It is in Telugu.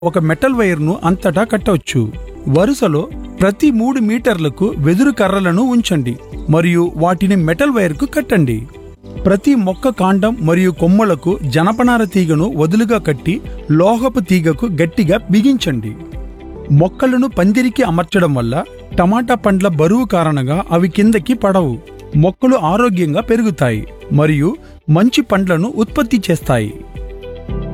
ఒక మెటల్ వైర్ను అంతటా కట్టవచ్చు. వరుసలో ప్రతి 3 మీటర్లకు వెదురు కర్రలను ఉంచండి మరియు వాటిని మెటల్ వైర్కు కట్టండి. ప్రతి మొక్క కాండం మరియు కొమ్మలకు జనపనార తీగను వదులుగా కట్టి లోహపు తీగకు గట్టిగా బిగించండి. మొక్కలను పందిరికి అమర్చడం వల్ల టమాటా పండ్ల బరువు కారణంగా అవి కిందకి పడవు. మొక్కలు ఆరోగ్యంగా పెరుగుతాయి మరియు మంచి పండ్లను ఉత్పత్తి చేస్తాయి.